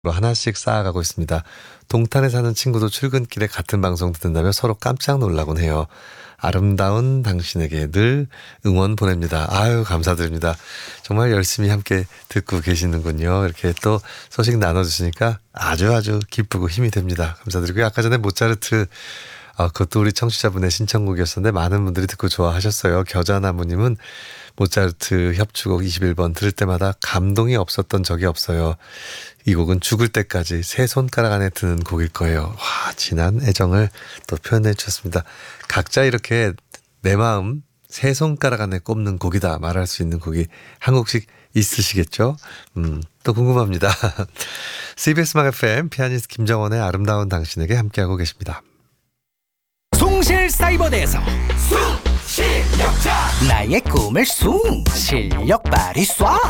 하나씩 쌓아가고 있습니다. 동탄에 사는 친구도 출근길에 같은 방송 듣는다며 서로 깜짝 놀라곤 해요. 아름다운 당신에게 늘 응원 보냅니다. 아유, 감사드립니다. 정말 열심히 함께 듣고 계시는군요. 이렇게 또 소식 나눠주시니까 아주 기쁘고 힘이 됩니다. 감사드리고요. 아까 전에 모차르트, 그것도 우리 청취자분의 신청곡이었었는데 많은 분들이 듣고 좋아하셨어요. 겨자나무님은 모차르트 협주곡 21번 들을 때마다 감동이 없었던 적이 없어요. 이 곡은 죽을 때까지 세 손가락 안에 드는 곡일 거예요. 와, 진한 애정을 또 표현해 주셨습니다. 각자 이렇게 내 마음 세 손가락 안에 꼽는 곡이다 말할 수 있는 곡이 한 곡씩 있으시겠죠? 또 궁금합니다. CBS 음악 FM 피아니스트 김정원의 아름다운 당신에게 함께하고 계십니다. 숭실사이버대에서 숭실력자 나의 꿈을 숭 실력 발휘 쏴